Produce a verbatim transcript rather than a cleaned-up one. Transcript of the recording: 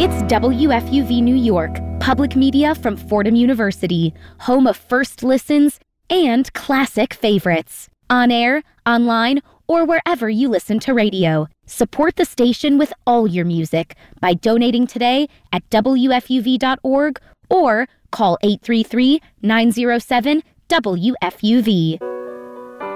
It's W F U V New York, public media from Fordham University, home of first listens and classic favorites. On air, online, or wherever you listen to radio. Support the station with all your music by donating today at W F U V dot org or call eight three three, nine zero seven, W F U V.